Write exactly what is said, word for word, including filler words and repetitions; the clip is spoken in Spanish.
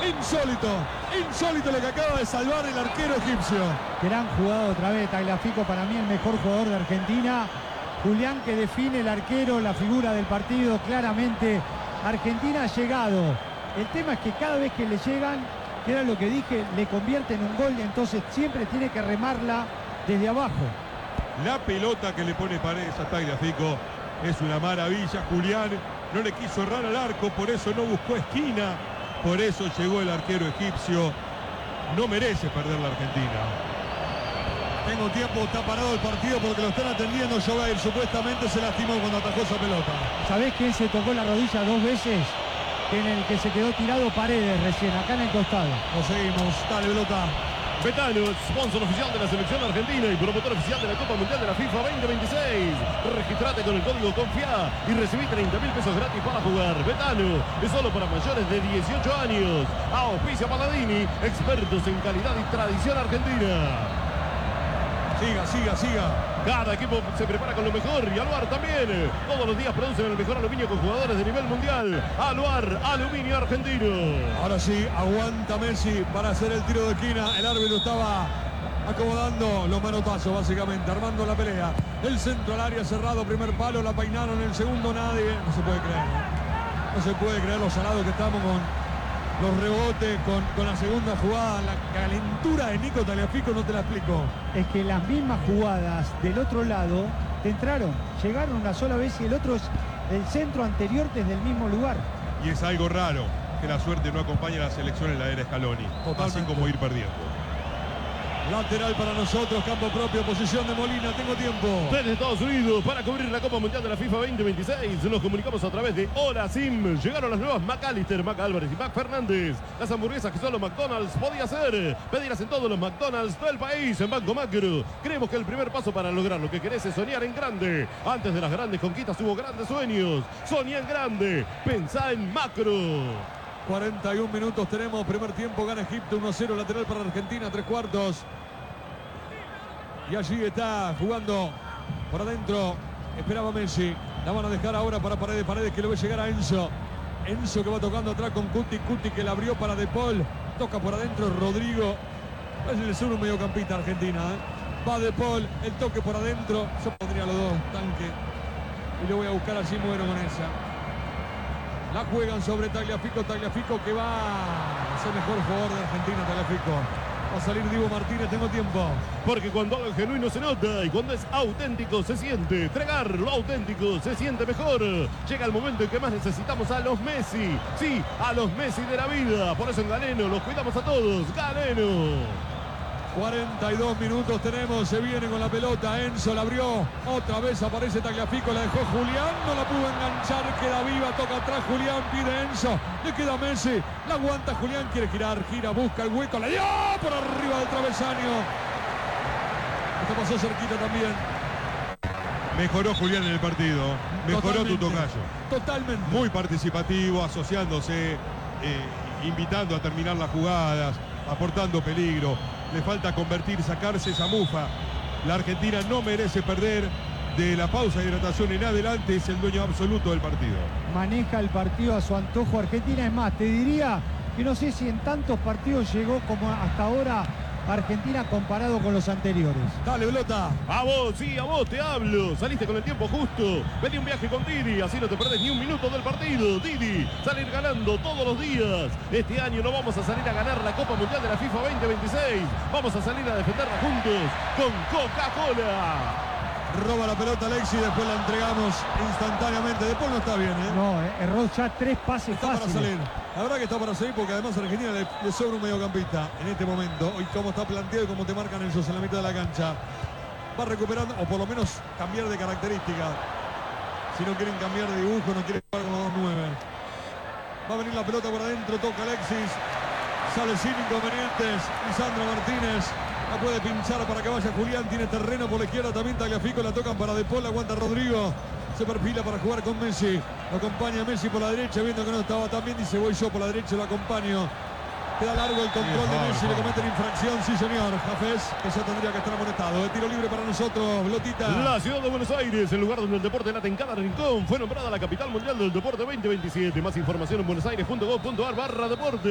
Insólito, insólito lo que acaba de salvar el arquero egipcio. Gran jugada otra vez, Tagliafico, para mí el mejor jugador de Argentina. Julián, que define el arquero, la figura del partido, claramente. Argentina ha llegado. El tema es que cada vez que le llegan, que era lo que dije, le convierte en un gol, entonces siempre tiene que remarla desde abajo. La pelota que le pone Paredes a Tagliafico es una maravilla. Julián no le quiso errar al arco, por eso no buscó esquina, por eso llegó el arquero egipcio. No merece perder la Argentina. Tengo tiempo, está parado el partido porque lo están atendiendo. Jogair supuestamente se lastimó cuando atajó esa pelota. ¿Sabés quién se tocó la rodilla dos veces? En el que se quedó tirado Paredes recién, acá en el costado. Lo seguimos, dale pelota. Betano, sponsor oficial de la selección argentina y promotor oficial de la Copa Mundial de la FIFA veinte veintiséis. Registrate con el código CONFIA y recibí treinta mil pesos gratis para jugar. Betano es solo para mayores de dieciocho años. Auspicia Paladini, expertos en calidad y tradición argentina. Siga, siga, siga. Cada equipo se prepara con lo mejor y Aluar también. Todos los días producen el mejor aluminio con jugadores de nivel mundial. Aluar, aluminio argentino. Ahora sí, aguanta Messi para hacer el tiro de esquina. El árbitro estaba acomodando los manotazos, básicamente, armando la pelea. El centro al área cerrado, primer palo, la peinaron, el segundo nadie. No se puede creer. No se puede creer lo salado que estamos con los rebotes, con, con la segunda jugada. La calentura de Nico Tagliafico no te la explico. Es que las mismas jugadas del otro lado te entraron, llegaron una sola vez y el otro es el centro anterior desde el mismo lugar. Y es algo raro que la suerte no acompañe a la selección en la era Scaloni. Totalmente. Así como ir perdiendo. Lateral para nosotros, campo propio, posición de Molina, tengo tiempo. Desde Estados Unidos, para cubrir la Copa Mundial de la FIFA veinte veintiséis, nos comunicamos a través de Hora Sim. Llegaron las nuevas McAllister, Mac Álvarez y Mac Fernández. Las hamburguesas que solo McDonald's podía hacer. Pedirlas en todos los McDonald's del país, en Banco Macro. Creemos que el primer paso para lograr lo que querés es soñar en grande. Antes de las grandes conquistas hubo grandes sueños. Soñá en grande, pensá en macro. cuarenta y un minutos tenemos, primer tiempo, gana Egipto uno cero, lateral para Argentina, tres cuartos. Y allí está jugando por adentro, esperaba Messi. La van a dejar ahora para Paredes, Paredes que lo ve llegar a Enzo. Enzo que va tocando atrás con Cuti, Cuti que la abrió para De Paul. Toca por adentro Rodrigo. Es el sur un mediocampista Argentina, ¿eh? Va De Paul, el toque por adentro. Yo pondría los dos, tanque. Y lo voy a buscar, así muero con esa. La juegan sobre Tagliafico, Tagliafico que va a ser mejor jugador de Argentina, Tagliafico. Va a salir Diego Martínez, tengo tiempo. Porque cuando algo es genuino se nota y cuando es auténtico se siente. Entregar lo auténtico se siente mejor. Llega el momento en que más necesitamos a los Messi. Sí, a los Messi de la vida. Por eso en Galeno los cuidamos a todos. Galeno. cuarenta y dos minutos tenemos, se viene con la pelota, Enzo la abrió, otra vez aparece Tagliafico, la dejó Julián, no la pudo enganchar, queda viva, toca atrás Julián, pide Enzo, le queda Messi, la aguanta Julián, quiere girar, gira, busca el hueco, la dio por arriba del travesaño. Esto pasó cerquita también. Mejoró Julián en el partido, mejoró tu tocayo. Totalmente. Muy participativo, asociándose, eh, invitando a terminar las jugadas, aportando peligro. Le falta convertir, sacarse esa mufa. La Argentina no merece perder. De la pausa de hidratación en adelante es el dueño absoluto del partido. Maneja el partido a su antojo Argentina. Es más, te diría que no sé si en tantos partidos llegó como hasta ahora Argentina comparado con los anteriores. Dale, pelota. A vos, sí, a vos te hablo. Saliste con el tiempo justo. Vení un viaje con Didi, así no te perdés ni un minuto del partido. Didi, salir ganando todos los días. Este año no vamos a salir a ganar la Copa Mundial de la FIFA veinte veintiséis. Vamos a salir a defenderla juntos con Coca-Cola. Roba la pelota Alexis, después la entregamos instantáneamente. Después no está bien, ¿eh? No, eh, erró ya tres pases está fáciles. Para salir. La verdad que está para salir porque además a Argentina le, le sobra un mediocampista en este momento. Hoy cómo está planteado y cómo te marcan ellos en la mitad de la cancha. Va recuperando, o por lo menos cambiar de característica. Si no quieren cambiar de dibujo, no quieren jugar con los dos nueve. Va a venir la pelota por adentro, toca Alexis. Sale sin inconvenientes. Lisandro Martínez. La puede pinchar para que vaya Julián. Tiene terreno por la izquierda también Tagliafico. La tocan para De Paul. Aguanta Rodrigo. Se perfila para jugar con Messi. Lo acompaña Messi por la derecha. Viendo que no estaba tan bien. Dice voy yo por la derecha. Lo acompaño. Queda largo el control de Messi. Le cometen infracción. Sí, señor. Jafés, que ya tendría que estar amonestado. De tiro libre para nosotros. Blotita. La ciudad de Buenos Aires, el lugar donde el deporte late en cada rincón. Fue nombrada la capital mundial del deporte veinte veintisiete. Más información en buenosaires punto gov punto ar barra deporte.